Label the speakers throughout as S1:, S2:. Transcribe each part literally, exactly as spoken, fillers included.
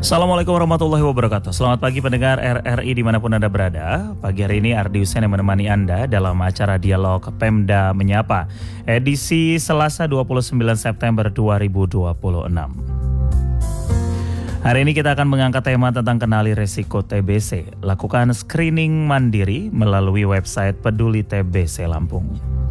S1: Assalamualaikum warahmatullahi wabarakatuh. Selamat pagi pendengar R R I dimanapun Anda berada. Pagi hari ini Ardi Hussein yang menemani Anda dalam acara Dialog Pemda Menyapa, edisi Selasa dua puluh sembilan September dua ribu dua puluh enam. Hari ini kita akan mengangkat tema tentang kenali resiko T B C. Lakukan screening mandiri melalui website Peduli T B C Lampung.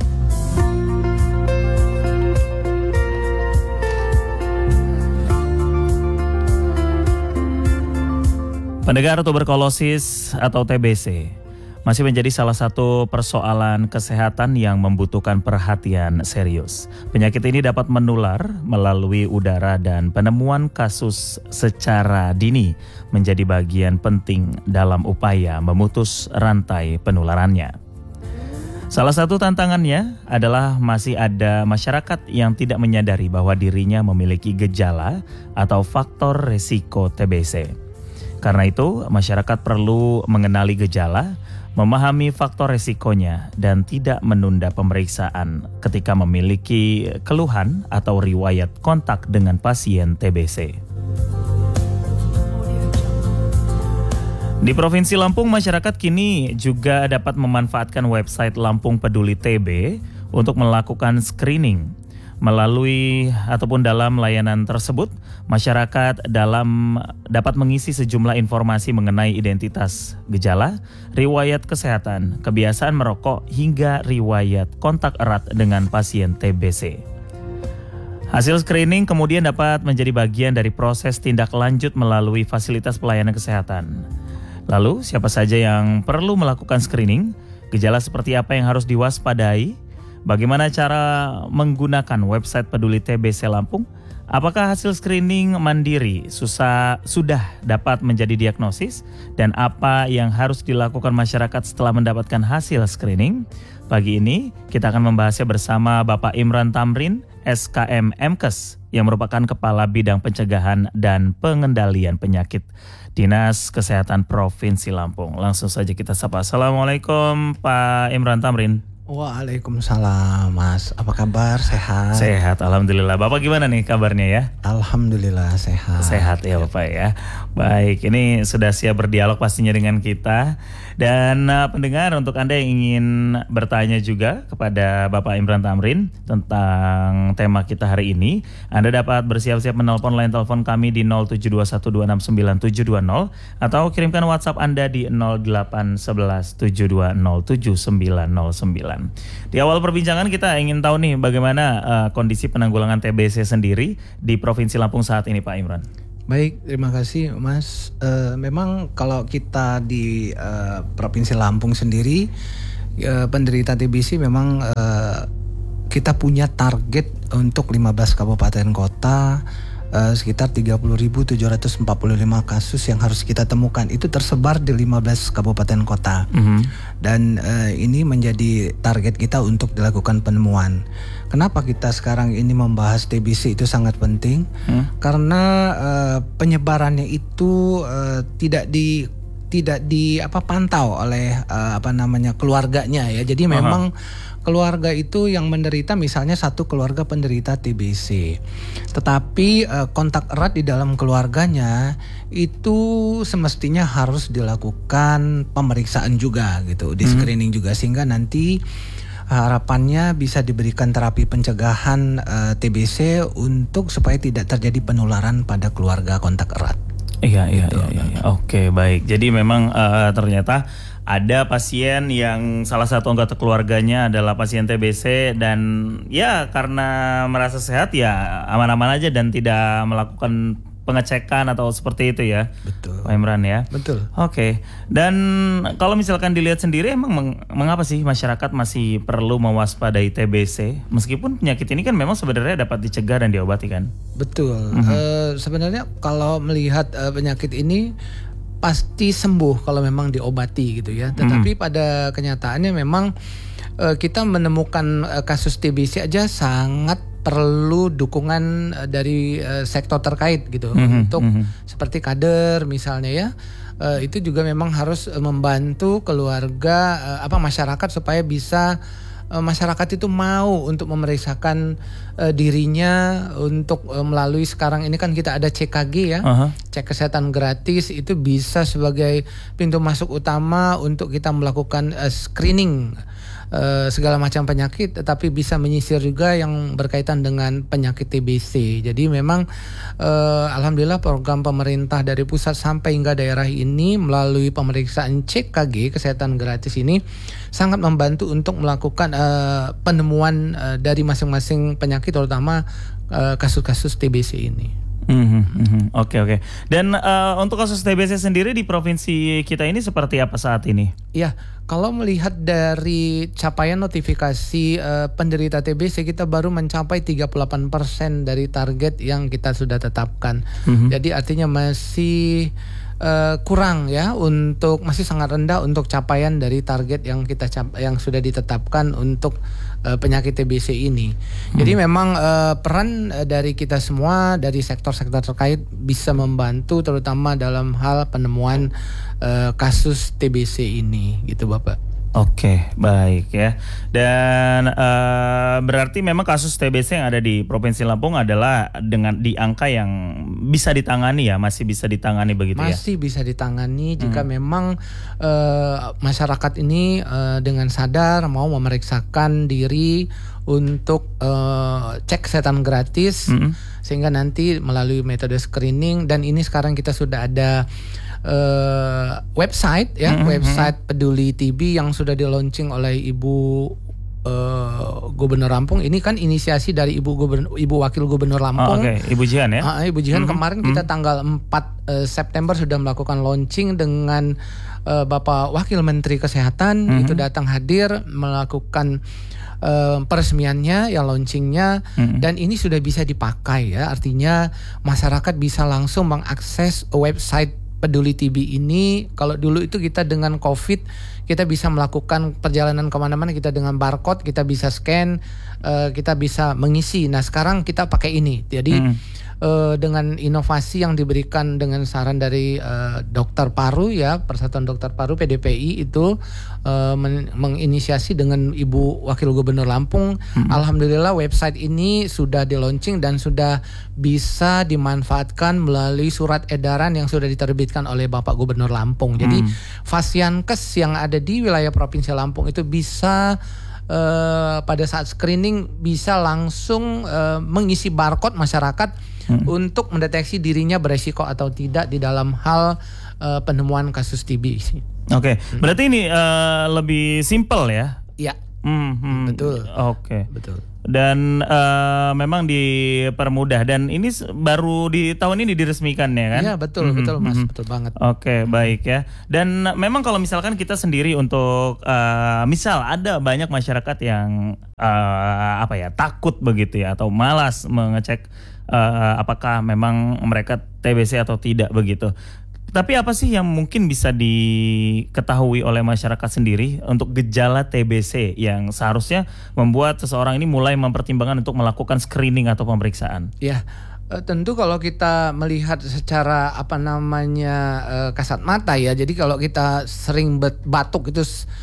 S1: Pendengar, tuberkulosis atau T B C masih menjadi salah satu persoalan kesehatan yang membutuhkan perhatian serius. Penyakit ini dapat menular melalui udara dan penemuan kasus secara dini menjadi bagian penting dalam upaya memutus rantai penularannya. Salah satu tantangannya adalah masih ada masyarakat yang tidak menyadari bahwa dirinya memiliki gejala atau faktor resiko T B C. Karena itu, masyarakat perlu mengenali gejala, memahami faktor resikonya, dan tidak menunda pemeriksaan ketika memiliki keluhan atau riwayat kontak dengan pasien T B C. Di Provinsi Lampung, masyarakat kini juga dapat memanfaatkan website Lampung Peduli T B untuk melakukan screening. Melalui ataupun dalam layanan tersebut, masyarakat dalam dapat mengisi sejumlah informasi mengenai identitas gejala, riwayat kesehatan, kebiasaan merokok, hingga riwayat kontak erat dengan pasien T B C. Hasil screening kemudian dapat menjadi bagian dari proses tindak lanjut melalui fasilitas pelayanan kesehatan. Lalu, siapa saja yang perlu melakukan screening? Gejala seperti apa yang harus diwaspadai? Bagaimana cara menggunakan website Peduli T B C Lampung? Apakah hasil screening mandiri susah, sudah dapat menjadi diagnosis? Dan apa yang harus dilakukan masyarakat setelah mendapatkan hasil screening? Pagi ini kita akan membahasnya bersama Bapak Imran Tamrin, S K M M K E S, yang merupakan Kepala Bidang Pencegahan dan Pengendalian Penyakit Dinas Kesehatan Provinsi Lampung. Langsung saja kita sapa. Assalamualaikum Pak Imran Tamrin.
S2: Waalaikumsalam Mas, apa kabar? Sehat?
S1: Sehat, Alhamdulillah. Bapak gimana nih kabarnya ya?
S2: Alhamdulillah sehat.
S1: Sehat ya Bapak ya. Baik, ini sudah siap berdialog pastinya dengan kita. Dan uh, pendengar, untuk Anda yang ingin bertanya juga kepada Bapak Imran Tamrin tentang tema kita hari ini, Anda dapat bersiap-siap menelpon line telepon kami di nol tujuh dua satu dua enam sembilan tujuh dua nol atau kirimkan WhatsApp Anda di nol delapan satu satu tujuh dua nol tujuh sembilan nol sembilan. Di awal perbincangan kita ingin tahu nih bagaimana uh, kondisi penanggulangan T B C sendiri di Provinsi Lampung saat ini Pak Imran.
S2: Baik, terima kasih Mas. Uh, memang kalau kita di uh, Provinsi Lampung sendiri, uh, penderita T B C memang uh, kita punya target untuk lima belas kabupaten kota, Uh, sekitar tiga puluh ribu tujuh ratus empat puluh lima kasus yang harus kita temukan. Itu tersebar di lima belas kabupaten kota. Mm-hmm. Dan uh, ini menjadi target kita untuk dilakukan penemuan. Kenapa kita sekarang ini membahas T B C itu sangat penting? Mm. Karena uh, penyebarannya itu uh, tidak di tidak di apa pantau oleh uh, apa namanya keluarganya ya. Jadi memang uh-huh. keluarga itu yang menderita, misalnya satu keluarga penderita T B C, tetapi uh, kontak erat di dalam keluarganya itu semestinya harus dilakukan pemeriksaan juga gitu, di screening hmm. juga, sehingga nanti harapannya bisa diberikan terapi pencegahan uh, T B C untuk supaya tidak terjadi penularan pada keluarga kontak erat.
S1: Iya, iya, gitu. iya, iya. Oke, baik. Jadi memang uh, ternyata ada pasien yang salah satu anggota keluarganya adalah pasien T B C dan ya karena merasa sehat ya aman-aman aja dan tidak melakukan pengecekan atau seperti itu ya.
S2: Betul.
S1: Pak Imran ya.
S2: Betul.
S1: Oke. Dan kalau misalkan dilihat sendiri emang meng- mengapa sih masyarakat masih perlu mewaspadai T B C meskipun penyakit ini kan memang sebenarnya dapat dicegah dan diobati kan?
S2: Betul.
S1: Mm-hmm.
S2: Uh, sebenarnya kalau melihat uh, penyakit ini pasti sembuh kalau memang diobati gitu ya. Tetapi mm-hmm. pada kenyataannya memang uh, kita menemukan uh, kasus T B C aja sangat perlu dukungan uh, dari uh, sektor terkait gitu mm-hmm. untuk mm-hmm. seperti kader misalnya ya. Uh, itu juga memang harus uh, membantu keluarga uh, apa masyarakat supaya bisa uh, masyarakat itu mau untuk memeriksakan uh, dirinya untuk uh, melalui sekarang ini kan kita ada C K G ya. Uh-huh. cek kesehatan gratis itu bisa sebagai pintu masuk utama untuk kita melakukan uh, screening uh, segala macam penyakit, tetapi bisa menyisir juga yang berkaitan dengan penyakit T B C. Jadi memang uh, alhamdulillah program pemerintah dari pusat sampai hingga daerah ini melalui pemeriksaan C K G kesehatan gratis ini sangat membantu untuk melakukan uh, penemuan uh, dari masing-masing penyakit, terutama uh, kasus-kasus T B C ini.
S1: Mm-hmm, mm-hmm. Oke oke. Dan uh, untuk kasus T B C sendiri di provinsi kita ini seperti apa saat ini?
S2: Ya, kalau melihat dari capaian notifikasi uh, penderita T B C, kita baru mencapai tiga puluh delapan persen dari target yang kita sudah tetapkan. Mm-hmm. Jadi artinya masih Uh, kurang ya, untuk masih sangat rendah untuk capaian dari target yang kita cap- yang sudah ditetapkan untuk uh, penyakit T B C ini. Hmm. Jadi memang uh, peran uh, dari kita semua dari sektor-sektor terkait bisa membantu terutama dalam hal penemuan uh, kasus T B C ini gitu Bapak.
S1: Oke, baik ya. Dan uh, berarti memang kasus T B C yang ada di Provinsi Lampung adalah dengan di angka yang bisa ditangani ya, masih bisa ditangani begitu
S2: masih
S1: ya?
S2: Masih bisa ditangani jika hmm. memang uh, masyarakat ini uh, dengan sadar mau memeriksakan diri untuk uh, cek kesehatan gratis, hmm. sehingga nanti melalui metode screening, dan ini sekarang kita sudah ada Uh, website ya, mm-hmm. website Peduli T B yang sudah di launching oleh Ibu uh, Gubernur Lampung. Ini kan inisiasi dari Ibu Gubernur, Ibu Wakil Gubernur Lampung.
S1: Oh, Oke, okay. Ibu Jihan ya.
S2: Uh, Ibu Jihan mm-hmm. kemarin kita
S1: mm-hmm.
S2: tanggal empat uh, September sudah melakukan launching dengan uh, Bapak Wakil Menteri Kesehatan, mm-hmm. itu datang hadir melakukan Uh, peresmiannya, ya launchingnya, mm-hmm. dan ini sudah bisa dipakai ya, artinya masyarakat bisa langsung mengakses website Peduli T B ini. Kalau dulu itu kita dengan COVID kita bisa melakukan perjalanan kemana-mana, kita dengan barcode kita bisa scan, uh, kita bisa mengisi. Nah sekarang kita pakai ini, jadi mm. uh, dengan inovasi yang diberikan dengan saran dari uh, dokter paru ya, Persatuan Dokter Paru P D P I itu uh, men- menginisiasi dengan Ibu Wakil Gubernur Lampung. Mm. Alhamdulillah website ini sudah di launching dan sudah bisa dimanfaatkan melalui surat edaran yang sudah diterbitkan oleh Bapak Gubernur Lampung. Jadi mm. Fasiankes yang ada di wilayah Provinsi Lampung itu bisa uh, pada saat screening bisa langsung uh, mengisi barcode masyarakat hmm. untuk mendeteksi dirinya beresiko atau tidak di dalam hal uh, penemuan kasus T B.
S1: Oke, okay. hmm. berarti ini uh, lebih simpel ya?
S2: Iya,
S1: hmm, hmm.
S2: betul.
S1: Oke, okay.
S2: betul.
S1: Dan uh, memang dipermudah, dan ini baru di tahun ini diresmikan ya kan?
S2: Iya betul, mm-hmm. betul Mas, mm-hmm. betul banget.
S1: Oke, okay, mm-hmm. baik ya. Dan memang kalau misalkan kita sendiri untuk uh, misal ada banyak masyarakat yang uh, apa ya, takut begitu ya, atau malas mengecek uh, apakah memang mereka T B C atau tidak begitu. Tapi apa sih yang mungkin bisa diketahui oleh masyarakat sendiri untuk gejala T B C yang seharusnya membuat seseorang ini mulai mempertimbangkan untuk melakukan screening atau pemeriksaan?
S2: Ya, tentu kalau kita melihat secara apa namanya kasat mata ya. Jadi kalau kita sering batuk itu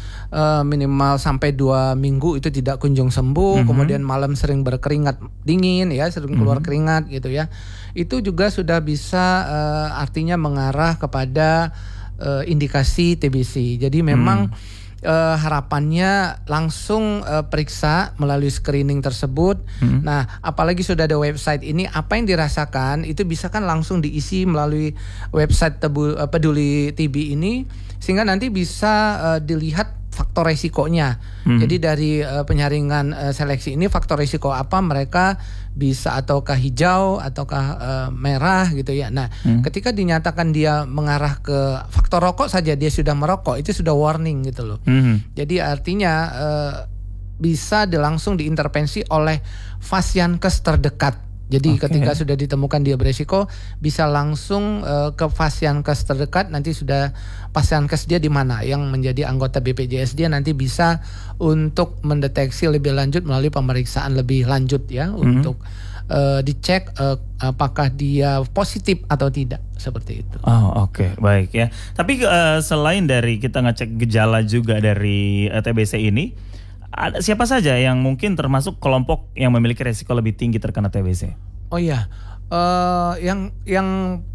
S2: Uh, minimal sampai dua minggu itu tidak kunjung sembuh, mm-hmm. kemudian malam sering berkeringat dingin ya, sering keluar mm-hmm. keringat gitu ya, itu juga sudah bisa uh, artinya mengarah kepada uh, indikasi T B C. Jadi memang mm. Uh, harapannya langsung uh, periksa melalui screening tersebut. Hmm. Nah, apalagi sudah ada website ini, apa yang dirasakan itu bisa kan langsung diisi melalui website tebu, uh, Peduli T B ini, sehingga nanti bisa uh, dilihat faktor resikonya. Hmm. Jadi dari uh, penyaringan uh, seleksi ini faktor resiko apa mereka bisa, ataukah hijau ataukah uh, merah gitu ya. Nah, hmm. ketika dinyatakan dia mengarah ke faktor rokok saja, dia sudah merokok, itu sudah warning gitu loh. Hmm. Jadi artinya uh, bisa langsung diintervensi oleh Fasiankes terdekat. Jadi okay. ketika sudah ditemukan dia beresiko, bisa langsung uh, ke Fasiankes terdekat. Nanti sudah Fasiankes dia di mana yang menjadi anggota B P J S, dia nanti bisa untuk mendeteksi lebih lanjut melalui pemeriksaan lebih lanjut ya, mm-hmm. untuk uh, dicek uh, apakah dia positif atau tidak, seperti itu.
S1: Oh oke, okay. baik ya. Tapi uh, selain dari kita ngecek gejala juga dari uh, T B C ini, ada siapa saja yang mungkin termasuk kelompok yang memiliki resiko lebih tinggi terkena T B C?
S2: Oh iya, uh, yang yang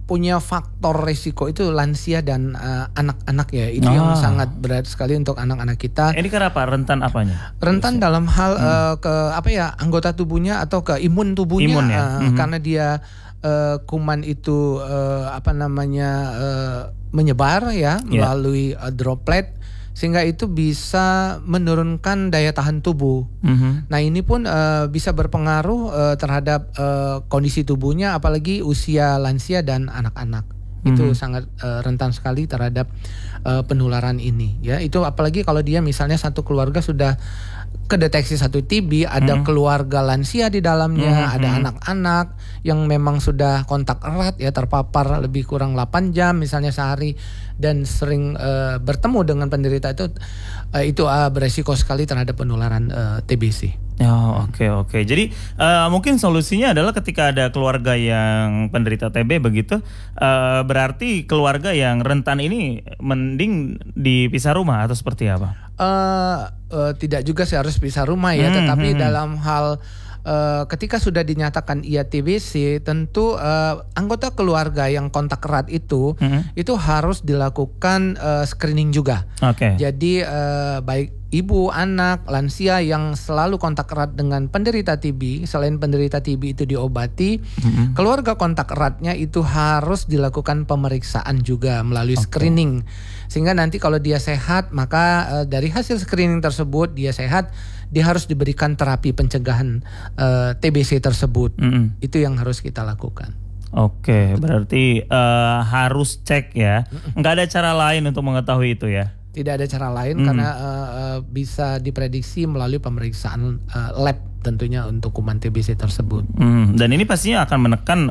S2: punya faktor resiko itu lansia dan uh, anak-anak ya. Itu ah. yang sangat berat sekali untuk anak-anak kita.
S1: Ini kenapa? Rentan apanya?
S2: Rentan
S1: Bisa.
S2: dalam hal
S1: hmm.
S2: uh, ke apa ya anggota tubuhnya atau ke imun tubuhnya.
S1: Imun ya?
S2: uh,
S1: mm-hmm.
S2: Karena dia uh, kuman itu uh, apa namanya uh, menyebar ya melalui yeah. uh, droplet. Sehingga itu bisa menurunkan daya tahan tubuh. Mm-hmm. Nah ini pun uh, bisa berpengaruh uh, terhadap uh, kondisi tubuhnya, apalagi usia lansia dan anak-anak. Mm-hmm. Itu sangat uh, rentan sekali terhadap uh, penularan ini. Ya, itu apalagi kalau dia misalnya satu keluarga sudah kedeteksi satu T B, ada mm-hmm. keluarga lansia di dalamnya, mm-hmm. ada anak-anak yang memang sudah kontak erat ya, terpapar lebih kurang delapan jam misalnya sehari dan sering uh, bertemu dengan penderita itu, uh, itu uh, beresiko sekali terhadap penularan uh, T B C.
S1: Oh, oke okay, oke. Okay. Jadi uh, mungkin solusinya adalah ketika ada keluarga yang penderita T B begitu, uh, berarti keluarga yang rentan ini mending dipisah rumah atau seperti apa?
S2: Uh, uh, tidak juga sih harus pisah rumah ya, hmm, tetapi hmm. dalam hal uh, ketika sudah dinyatakan ia T B C, tentu uh, anggota keluarga yang kontak erat itu hmm. itu harus dilakukan uh, screening juga.
S1: Oke. Okay.
S2: Jadi uh, baik ibu, anak, lansia yang selalu kontak erat dengan penderita T B, selain penderita T B itu diobati, mm-hmm. keluarga kontak eratnya itu harus dilakukan pemeriksaan juga melalui okay. screening. Sehingga nanti kalau dia sehat, maka uh, dari hasil screening tersebut dia sehat, dia harus diberikan terapi pencegahan uh, T B C tersebut. Mm-hmm. Itu yang harus kita lakukan.
S1: Oke, berarti uh, harus cek ya. Nggak ada cara lain untuk mengetahui itu ya?
S2: Tidak ada cara lain hmm. karena uh, uh, bisa diprediksi melalui pemeriksaan uh, lab tentunya untuk kuman T B C tersebut.
S1: Hmm. Dan ini pastinya akan menekan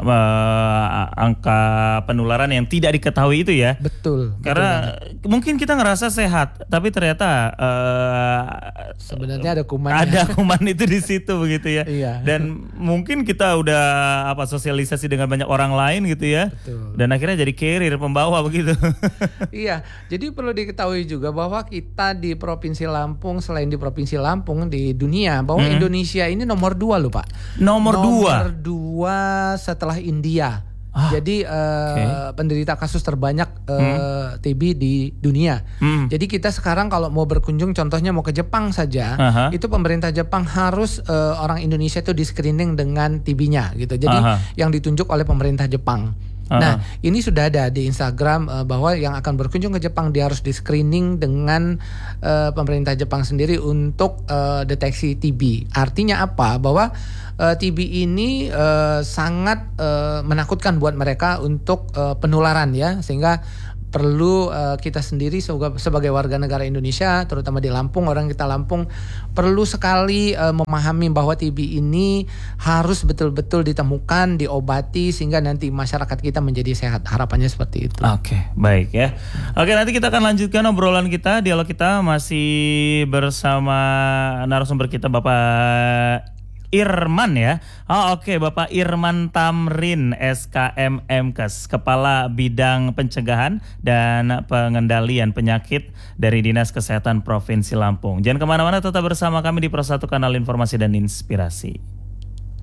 S1: uh, angka penularan yang tidak diketahui itu ya.
S2: Betul.
S1: Karena betul mungkin kita ngerasa sehat, tapi ternyata uh,
S2: sebenarnya ada kuman.
S1: Ada kuman itu di situ begitu ya.
S2: Iya.
S1: Dan mungkin kita udah apa sosialisasi dengan banyak orang lain gitu ya.
S2: Betul. Dan
S1: akhirnya jadi carrier pembawa begitu.
S2: Iya. Jadi perlu diketahui juga bahwa kita di Provinsi Lampung, selain di Provinsi Lampung, di dunia, bahwa hmm. Indonesia ini nomor dua loh Pak.
S1: Nomor, nomor dua?
S2: Nomor dua setelah India. Ah, Jadi uh, okay. penderita kasus terbanyak uh, hmm. T B di dunia. Hmm. Jadi kita sekarang kalau mau berkunjung, contohnya mau ke Jepang saja, uh-huh. itu pemerintah Jepang harus uh, orang Indonesia itu di screening dengan T B-nya gitu. Jadi uh-huh. yang ditunjuk oleh pemerintah Jepang. Uh-huh. Nah, ini sudah ada di Instagram uh, bahwa yang akan berkunjung ke Jepang dia harus di screening dengan uh, pemerintah Jepang sendiri untuk uh, deteksi T B. Artinya apa? Bahwa uh, T B ini uh, sangat uh, menakutkan buat mereka untuk uh, penularan ya, sehingga perlu uh, kita sendiri sebagai warga negara Indonesia, terutama di Lampung, orang kita Lampung, perlu sekali uh, memahami bahwa T B ini harus betul-betul ditemukan, diobati, sehingga nanti masyarakat kita menjadi sehat. Harapannya seperti itu.
S1: Oke, baik ya. Oke, nanti kita akan lanjutkan obrolan kita, dialog kita masih bersama narasumber kita Bapak Irman ya. Oh oke okay. Bapak Irman Tamrin S K M M Kes, Kepala Bidang Pencegahan dan Pengendalian Penyakit dari Dinas Kesehatan Provinsi Lampung. Jangan kemana-mana, tetap bersama kami di Pro satu Kanal Informasi dan Inspirasi.